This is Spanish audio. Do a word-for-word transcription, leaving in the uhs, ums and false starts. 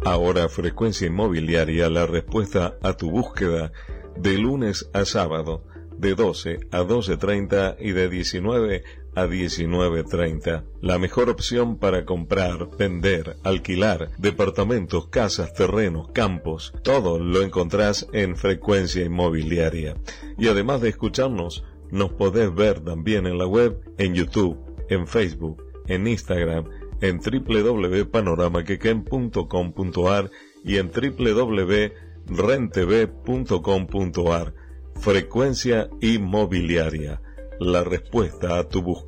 Ahora Frecuencia Inmobiliaria, la respuesta a tu búsqueda, de lunes a sábado, de doce a doce treinta y de diecinueve a diecinueve treinta. La mejor opción para comprar, vender, alquilar departamentos, casas, terrenos, campos. Todo lo encontrás en Frecuencia Inmobiliaria. Y además de escucharnos, nos podés ver también en la web, en YouTube, en Facebook, en Instagram, en doble u doble u doble u punto panorama quequén punto com punto a r y en doble u doble u doble u punto rentv punto com punto a r. Frecuencia Inmobiliaria, la respuesta a tu búsqueda.